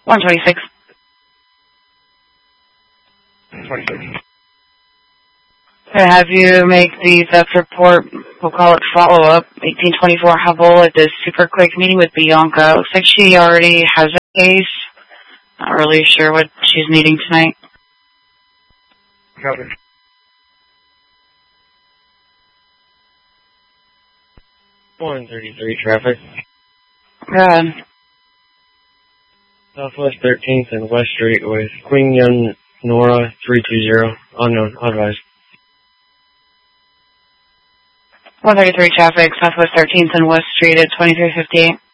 126. 26. To have you make the theft report, we'll call it follow-up, 1824 Hubble at this super quick meeting with Bianca. Looks like she already has a case. Not really sure what she's needing tonight. Copy. .133 traffic. Go ahead. Southwest 13th and West Street with Queen Young Nora 320. Unknown. Advised. 133 traffic, Southwest 13th and West Street at 2358.